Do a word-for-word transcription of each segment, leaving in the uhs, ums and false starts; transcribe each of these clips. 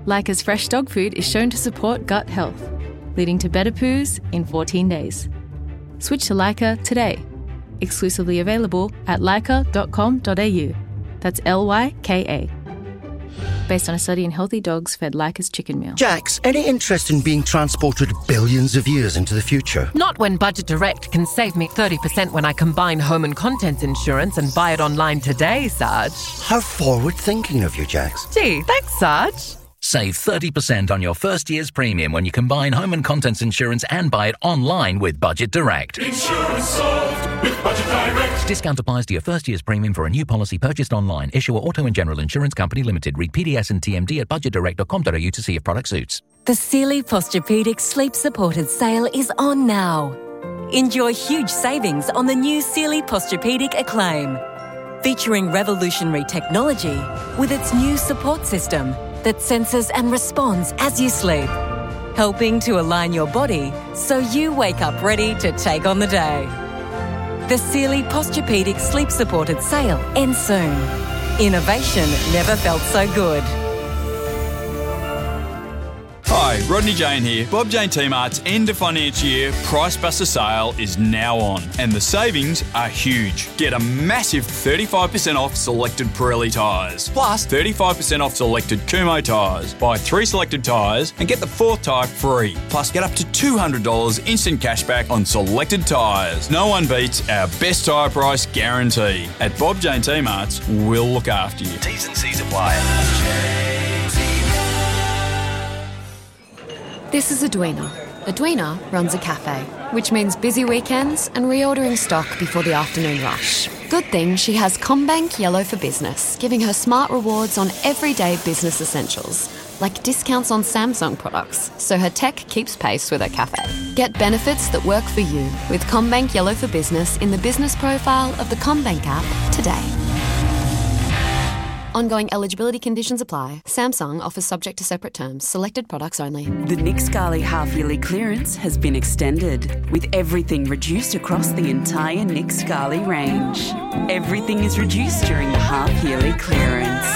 Leica's fresh dog food is shown to support gut health, leading to better poos in fourteen days. Switch to Leica today. Exclusively available at leica dot com dot a u. That's L Y K A. Based on a study in healthy dogs fed Leica's chicken meal. Jax, any interest in being transported billions of years into the future? Not when Budget Direct can save me thirty percent when I combine home and contents insurance and buy it online today, Sarge. How forward-thinking of you, Jax. Gee, thanks, Sarge. Save thirty percent on your first year's premium when you combine home and contents insurance and buy it online with Budget Direct. Insurance solved with Budget Direct. Discount applies to your first year's premium for a new policy purchased online. Issuer Auto and General Insurance Company Limited. Read P D S and T M D at budget direct dot com dot a u to see if product suits. The Sealy Posturepedic Sleep Supported sale is on now. Enjoy huge savings on the new Sealy Posturepedic Acclaim, featuring revolutionary technology with its new support system that senses and responds as you sleep, helping to align your body so you wake up ready to take on the day. The Sealy Posturepedic Sleep Supported sale ends soon. Innovation never felt so good. Hi, Rodney Jane here. Bob Jane T-Mart's end of financial year Price Buster sale is now on, and the savings are huge. Get a massive thirty-five percent off selected Pirelli tyres, plus thirty-five percent off selected Kumho tyres. Buy three selected tyres and get the fourth tyre free. Plus, get up to two hundred dollars instant cashback on selected tyres. No one beats our best tyre price guarantee. At Bob Jane T-Mart's, we'll look after you. T's and C's apply. This is Edwina. Edwina runs a cafe, which means busy weekends and reordering stock before the afternoon rush. Good thing she has CommBank Yellow for Business, giving her smart rewards on everyday business essentials, like discounts on Samsung products, so her tech keeps pace with her cafe. Get benefits that work for you with CommBank Yellow for Business in the business profile of the CommBank app today. Ongoing eligibility conditions apply. Samsung offers subject to separate terms. Selected products only. The Nick Scali half-yearly clearance has been extended, with everything reduced across the entire Nick Scali range. Everything is reduced during the half-yearly clearance.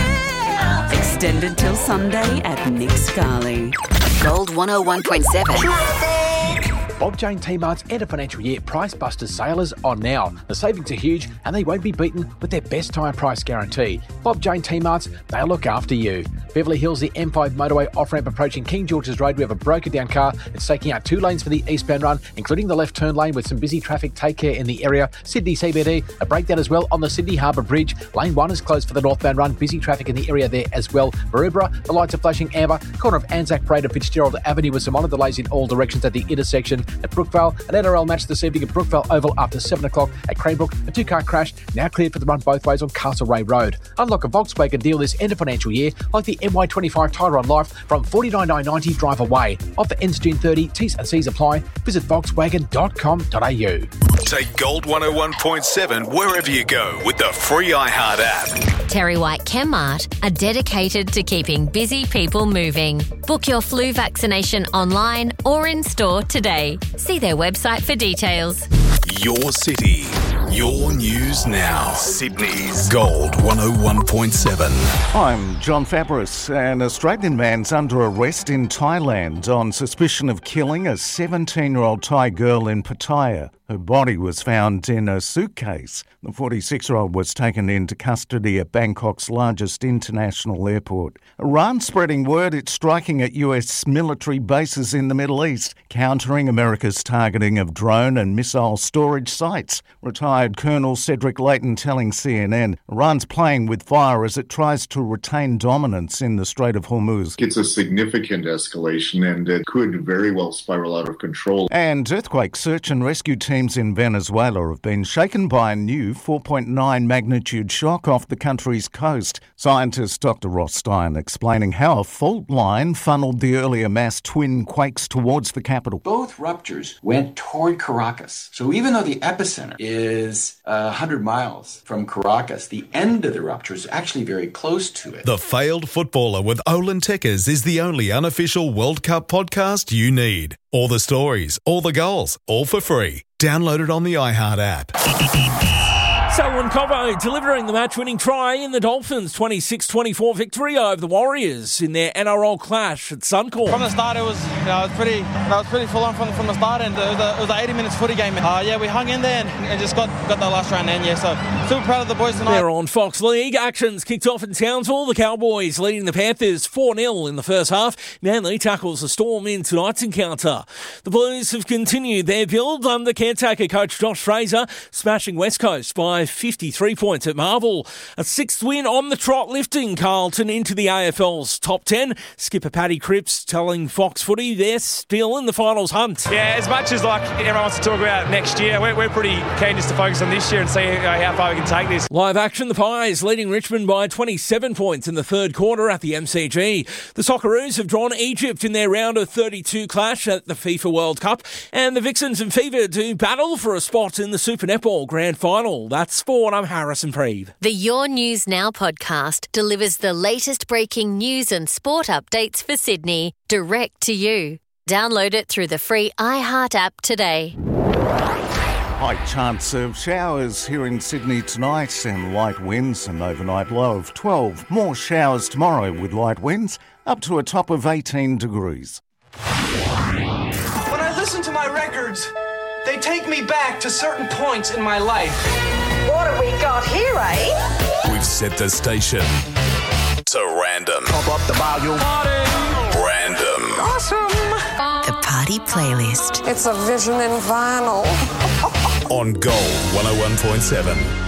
Extended till Sunday at Nick Scali. Gold one oh one point seven. Bob Jane T-Mart's end of financial year Price Busters sale is on now. The savings are huge and they won't be beaten with their best tyre price guarantee. Bob Jane T-Mart's, they'll look after you. Beverly Hills, the M five motorway off-ramp approaching King George's Road. We have a broken down car. It's taking out two lanes for the eastbound run, including the left turn lane with some busy traffic. Take care in the area. Sydney C B D, a breakdown as well on the Sydney Harbour Bridge. Lane one is closed for the northbound run. Busy traffic in the area there as well. Maroubra, the lights are flashing amber. Corner of Anzac Parade and Fitzgerald Avenue with some minor delays in all directions at the intersection. At Brookvale, an N R L match this evening at Brookvale Oval after seven o'clock. At Cranebrook, a two-car crash now cleared for the run both ways on Castlereagh Road. Unlock a Volkswagen deal this end of financial year like the M Y twenty-five Tyre on Life from forty-nine thousand nine hundred ninety drive away. Offer ends June thirtieth. T's and C's apply. Visit volkswagen dot com dot a u. Take Gold one oh one point seven wherever you go with the free iHeart app. Terry White Chemmart are dedicated to keeping busy people moving. Book your flu vaccination online or in store today. See their website for details. Your city, your news now. Sydney's Gold one oh one point seven. I'm John Fabris. An Australian man's under arrest in Thailand on suspicion of killing a seventeen-year-old Thai girl in Pattaya. Her body was found in a suitcase. The forty-six-year-old was taken into custody at Bangkok's largest international airport. Iran spreading word it's striking at U S military bases in the Middle East, countering America's targeting of drone and missile storage sites. Retired Colonel Cedric Layton telling C N N, Iran's playing with fire as it tries to retain dominance in the Strait of Hormuz. It's a significant escalation and it could very well spiral out of control. And earthquake search and rescue teams in Venezuela have been shaken by a new four point nine magnitude shock off the country's coast. Scientist Doctor Ross Stein explaining how a fault line funneled the earlier mass twin quakes towards the capital. Both ruptures went toward Caracas. So even though the epicenter is uh, one hundred miles from Caracas, the end of the rupture is actually very close to it. The Failed Footballer with Olin Tekkers is the only unofficial World Cup podcast you need. All the stories, all the goals, all for free. Download it on the iHeart app. Selwyn Cobbo delivering the match-winning try in the Dolphins' twenty-six twenty-four victory over the Warriors in their N R L clash at Suncorp. From the start, it was, you know, it was pretty, you know, it was pretty full on from, from the start, and it was, a, it was an eighty minutes footy game. Uh, yeah, we hung in there and, and just got got the last round in. Yeah, so super proud of the boys tonight. They're on Fox League. Actions kicked off in Townsville. The Cowboys leading the Panthers four nil in the first half. Manly tackles the Storm in tonight's encounter. The Blues have continued their build under caretaker coach Josh Fraser, smashing West Coast by fifty-three points at Marvel. A sixth win on the trot, lifting Carlton into the A F L's top ten. Skipper Paddy Cripps telling Fox Footy they're still in the finals hunt. Yeah, as much as like everyone wants to talk about next year, we're, we're pretty keen just to focus on this year and see how, how far we can take this. Live action, the Pies leading Richmond by twenty-seven points in the third quarter at the M C G. The Socceroos have drawn Egypt in their round of thirty-two clash at the FIFA World Cup, and the Vixens and Fever do battle for a spot in the Super Netball Grand Final. That's sport. I'm Harrison Preeve. The Your News Now podcast delivers the latest breaking news and sport updates for Sydney direct to you. Download it through the free iHeart app today. High chance of showers here in Sydney tonight and light winds, an overnight low of twelve. More showers tomorrow with light winds up to a top of eighteen degrees. When I listen to my records, they take me back to certain points in my life. What have we got here, eh? We've set the station to random. Pump up the volume. Random. Awesome. The Party Playlist. It's a vision in vinyl. On Gold one oh one point seven.